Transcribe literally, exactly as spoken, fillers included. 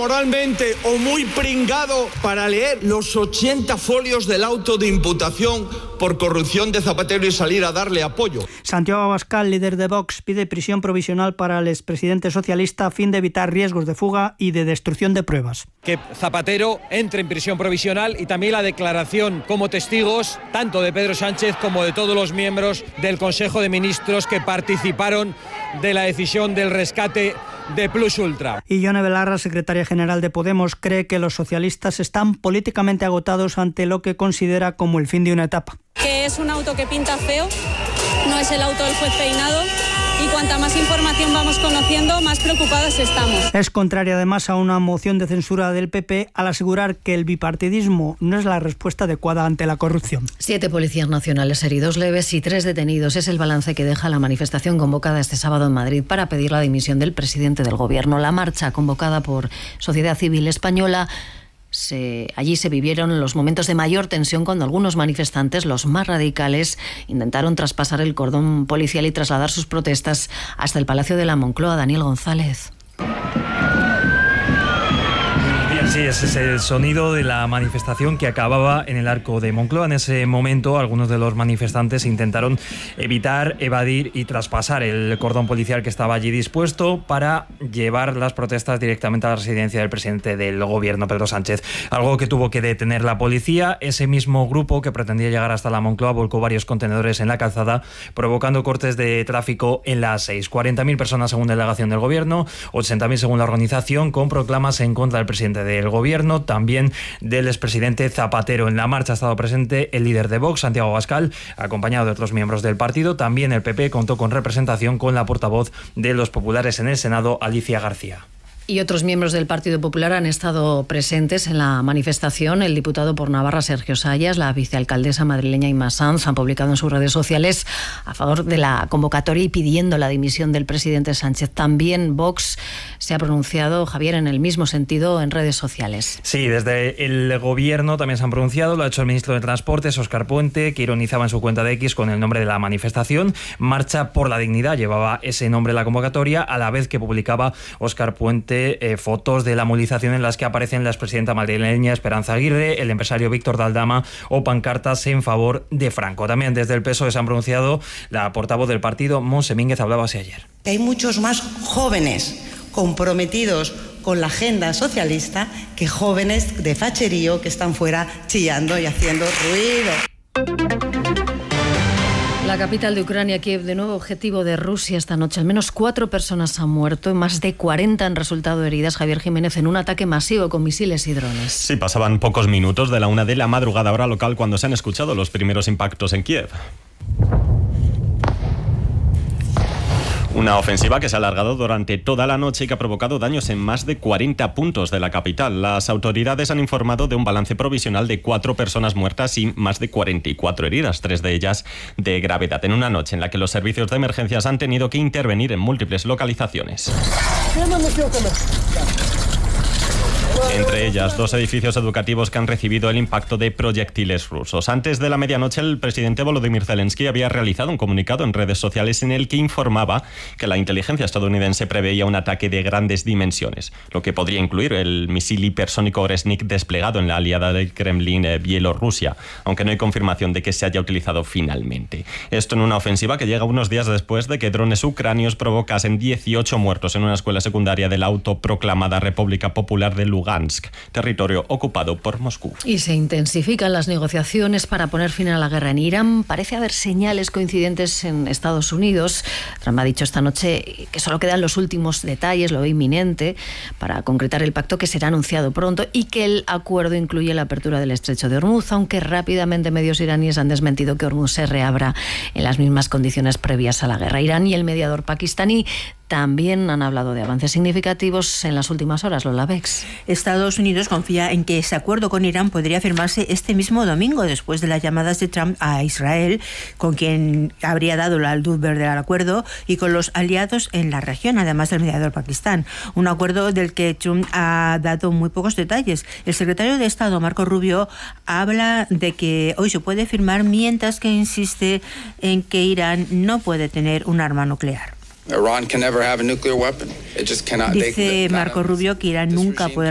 moralmente o muy pringado para leer los ochenta folios del auto de imputación por corrupción de Zapatero y salir a darle apoyo. Santiago Abascal, líder de Vox, pide prisión provisional para el expresidente socialista a fin de evitar riesgos de fuga y de destrucción de pruebas. Que Zapatero entre en prisión provisional y también la declaración como testigos tanto de Pedro Sánchez como de todos los miembros del Consejo de Ministros que participaron de la decisión del rescate de Plus Ultra. Y Yone Belarra, secretaria general de Podemos, cree que los socialistas están políticamente agotados ante lo que considera como el fin de una etapa. Que es un auto que pinta feo, no es el auto del juez Peinado, y cuanta más información vamos conociendo, más preocupados estamos. Es contraria además a una moción de censura del P P al asegurar que el bipartidismo no es la respuesta adecuada ante la corrupción. Siete policías nacionales heridos leves y tres detenidos es el balance que deja la manifestación convocada este sábado en Madrid para pedir la dimisión del presidente del Gobierno. La marcha convocada por Sociedad Civil Española, Se, allí se vivieron los momentos de mayor tensión cuando algunos manifestantes, los más radicales, intentaron traspasar el cordón policial y trasladar sus protestas hasta el Palacio de la Moncloa. Daniel González. Sí, ese es el sonido de la manifestación que acababa en el Arco de Moncloa. En ese momento, algunos de los manifestantes intentaron evitar, evadir y traspasar el cordón policial que estaba allí dispuesto para llevar las protestas directamente a la residencia del presidente del Gobierno, Pedro Sánchez. Algo que tuvo que detener la policía. Ese mismo grupo que pretendía llegar hasta la Moncloa volcó varios contenedores en la calzada, provocando cortes de tráfico en la A seis. cuarenta mil personas según delegación del Gobierno, ochenta mil según la organización, con proclamas en contra del presidente del Gobierno, también del expresidente Zapatero. En la marcha ha estado presente el líder de Vox, Santiago Abascal, acompañado de otros miembros del partido. También el P P contó con representación con la portavoz de los populares en el Senado, Alicia García. Y otros miembros del Partido Popular han estado presentes en la manifestación. El diputado por Navarra, Sergio Sayas, la vicealcaldesa madrileña Inma Sanz han publicado en sus redes sociales a favor de la convocatoria y pidiendo la dimisión del presidente Sánchez. También Vox se ha pronunciado, Javier, en el mismo sentido en redes sociales. Sí, desde el Gobierno también se han pronunciado. Lo ha hecho el ministro de Transportes, Óscar Puente, que ironizaba en su cuenta de X con el nombre de la manifestación. Marcha por la Dignidad llevaba ese nombre en la convocatoria, a la vez que publicaba Óscar Puente Eh, fotos de la movilización en las que aparecen la expresidenta madrileña Esperanza Aguirre, el empresario Víctor Daldama o pancartas en favor de Franco. También desde el P S O E se han pronunciado. La portavoz del partido, Montse Mínguez, hablaba así ayer. Hay muchos más jóvenes comprometidos con la agenda socialista que jóvenes de facherío que están fuera chillando y haciendo ruido. La capital de Ucrania, Kiev, de nuevo objetivo de Rusia esta noche. Al menos cuatro personas han muerto y más de cuarenta han resultado heridas, Javier Jiménez, en un ataque masivo con misiles y drones. Sí, pasaban pocos minutos de la una de la madrugada hora local cuando se han escuchado los primeros impactos en Kiev. Una ofensiva que se ha alargado durante toda la noche y que ha provocado daños en más de cuarenta puntos de la capital. Las autoridades han informado de un balance provisional de cuatro personas muertas y más de cuarenta y cuatro heridas, tres de ellas de gravedad, en una noche en la que los servicios de emergencias han tenido que intervenir en múltiples localizaciones. Entre ellas, dos edificios educativos que han recibido el impacto de proyectiles rusos. Antes de la medianoche, el presidente Volodymyr Zelensky había realizado un comunicado en redes sociales en el que informaba que la inteligencia estadounidense preveía un ataque de grandes dimensiones, lo que podría incluir el misil hipersónico Oresnik desplegado en la aliada del Kremlin, eh, Bielorrusia, aunque no hay confirmación de que se haya utilizado finalmente. Esto en una ofensiva que llega unos días después de que drones ucranios provocasen dieciocho muertos en una escuela secundaria de la autoproclamada República Popular de Lugansk, territorio ocupado por Moscú. Y se intensifican las negociaciones para poner fin a la guerra en Irán. Parece haber señales coincidentes en Estados Unidos. Trump ha dicho esta noche que solo quedan los últimos detalles, lo inminente, para concretar el pacto que será anunciado pronto y que el acuerdo incluye la apertura del estrecho de Hormuz, aunque rápidamente medios iraníes han desmentido que Hormuz se reabra en las mismas condiciones previas a la guerra. Irán y el mediador pakistaní también han hablado de avances significativos en las últimas horas, Lola Bex. Estados Unidos confía en que ese acuerdo con Irán podría firmarse este mismo domingo, después de las llamadas de Trump a Israel, con quien habría dado la luz verde al acuerdo, y con los aliados en la región, además del mediador Pakistán. Un acuerdo del que Trump ha dado muy pocos detalles. El secretario de Estado, Marco Rubio, habla de que hoy se puede firmar, mientras que insiste en que Irán no puede tener un arma nuclear. Dice Marco Rubio que Irán nunca puede